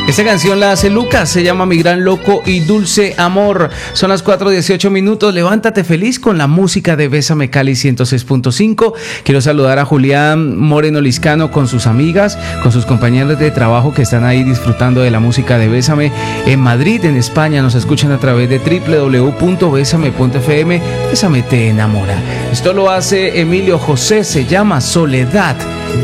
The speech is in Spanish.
Esta canción la hace Lucas, se llama Mi Gran Loco y Dulce Amor. Son las 4:18. Levántate feliz con la música de Bésame Cali 106.5. Quiero saludar a Julián Moreno Liscano con sus amigas, con sus compañeros de trabajo que están ahí disfrutando de la música de Bésame. En Madrid, en España, nos escuchan a través de www.besame.fm. Bésame te enamora. Esto lo hace Emilio José, se llama Soledad.